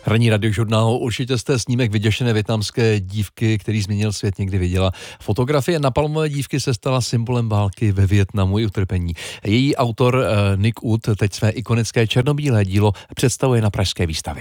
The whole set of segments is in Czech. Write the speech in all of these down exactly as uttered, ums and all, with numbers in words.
Ranní radiožurnálu, určitě jste snímek vyděšené vietnamské dívky, který změnil svět, někdy viděla. Fotografie napalmové dívky se stala symbolem války ve Vietnamu i utrpení. Její autor Nick Ut teď své ikonické černobílé dílo představuje na pražské výstavě.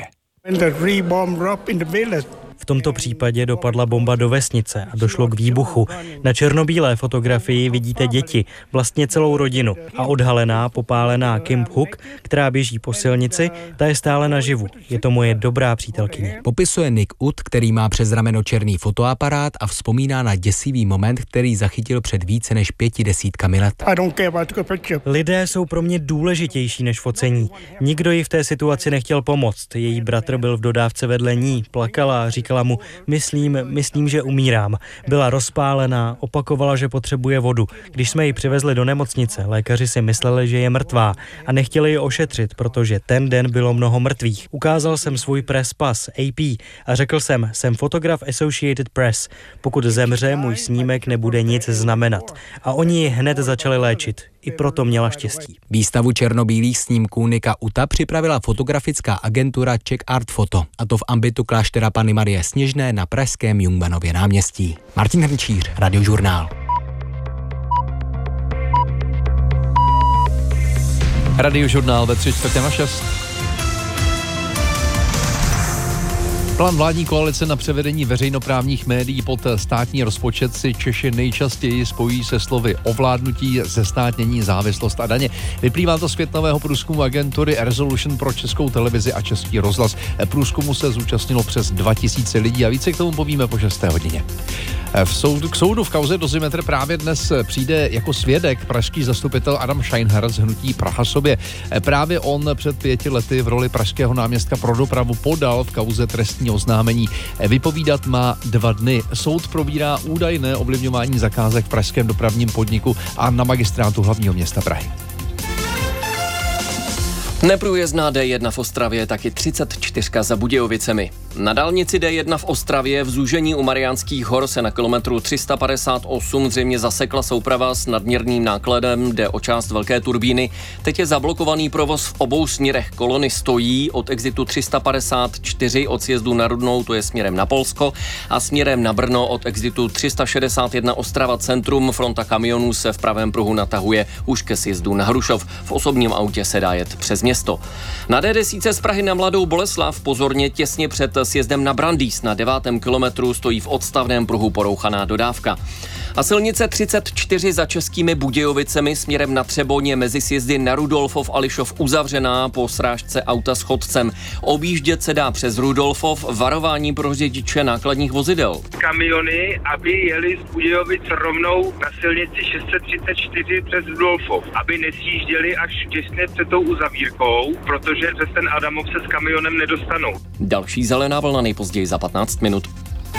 V tomto případě dopadla bomba do vesnice a došlo k výbuchu. Na černobílé fotografii vidíte děti, vlastně celou rodinu. A odhalená, popálená Kim Hook, která běží po silnici, ta je stále naživu. Je to moje dobrá přítelkyně. Popisuje Nick Ut, který má přes rameno černý fotoaparát a vzpomíná na děsivý moment, který zachytil před více než pěti desítkami let. Lidé jsou pro mě důležitější než focení. Nikdo jí v té situaci nechtěl pomoct. Její bratr byl v dodávce vedle ní, plakala a říkala mu, myslím, myslím, že umírám. Byla rozpálená, opakovala, že potřebuje vodu. Když jsme ji přivezli do nemocnice, lékaři si mysleli, že je mrtvá a nechtěli ji ošetřit, protože ten den bylo mnoho mrtvých. Ukázal jsem svůj press pass, A P, a řekl jsem, jsem fotograf Associated Press. Pokud zemře, můj snímek nebude nic znamenat. A oni ji hned začali léčit. I proto měla štěstí. Výstavu černobílých snímků Nicka Uta připravila fotografická agentura Czech Art Photo, a to v ambitu kláštera Panny Marie Sněžné na pražském Jungmannově náměstí. Martin Hrnčíř, Radiožurnál. Radiožurnál ve tři čtvrtě na šest. Plán vládní koalice na převedení veřejnoprávních médií pod státní rozpočet si Češi nejčastěji spojí se slovy ovládnutí, zestátnění, závislost a daně. Vyplývá to z květnového průzkumu agentury Resolution pro Českou televizi a Český rozhlas. Průzkumu se zúčastnilo přes dva tisíce lidí a více k tomu povíme po šesté hodině. V soudu, k soudu v kauze Dozimetr právě dnes přijde jako svědek pražský zastupitel Adam Scheinher z hnutí Praha sobě. Právě on před pěti lety v roli pražského náměstka pro dopravu podal v kauze trestní oznámení. Vypovídat má dva dny. Soud probírá údajné ovlivňování zakázek v pražském dopravním podniku a na magistrátu hlavního města Prahy. Neprůjezdná D jedna v Ostravě, taky třicet čtyři za Budějovicemi. Na dálnici D jedna v Ostravě v zúžení u Mariánských hor se na kilometru tři sta padesát osm zřejmě zasekla souprava s nadměrným nákladem, jde o část velké turbíny. Teď je zablokovaný provoz v obou směrech. Kolony stojí od exitu tři sta padesát čtyři od sjezdu na Rudnou, to je směrem na Polsko, a směrem na Brno od exitu tři sta šedesát jedna Ostrava centrum. Fronta kamionů se v pravém pruhu natahuje už ke sjezdu na Hrušov. V osobním autě se dá jet přes město. Na D deset z Prahy na Mladou Boleslav pozorně těsně před sjezdem na Brandýs na devátém kilometru stojí v odstavném pruhu porouchaná dodávka. A silnice třicet čtyři za Českými Budějovicemi směrem na Třeboň je mezi sjezdy na Rudolfov a Lišov uzavřená po srážce auta s chodcem. Objíždět se dá přes Rudolfov, varování pro řidiče nákladních vozidel. Kamiony, aby jeli z Budějovic rovnou na silnici šest set třicet čtyři přes Rudolfov, aby nesjížděli až těsně před tou uzavírkou, protože přes ten Adamov se s kamionem nedostanou. Další zelená vlna nejpozději za patnáct minut.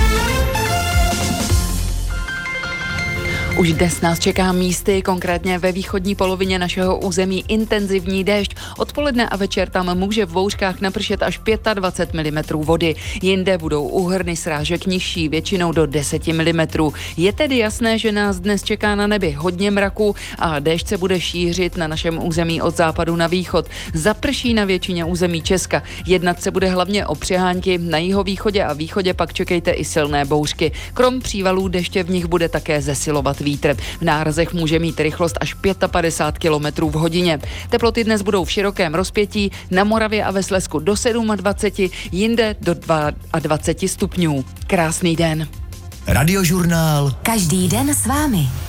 Už dnes nás čeká místy, konkrétně ve východní polovině našeho území intenzivní déšť. Odpoledne a večer tam může v bouřkách napršet až dvacet pět milimetrů vody. Jinde budou úhrny srážek nižší, většinou do deset milimetrů. Je tedy jasné, že nás dnes čeká na nebi hodně mraků a déšť se bude šířit na našem území od západu na východ. Zaprší na většině území Česka. Jednat se bude hlavně o přehánky, na jihovýchodě a východě pak čekejte i silné bouřky. Krom přívalů deště v nich bude také zesilovat vítr. V nárazech může mít rychlost až padesát pět kilometrů v hodině. Teploty dnes budou v širokém rozpětí, na Moravě a ve Slezsku do dvacet sedm, jinde do dvacet dva stupňů. Krásný den. Radiožurnál. Každý den s vámi.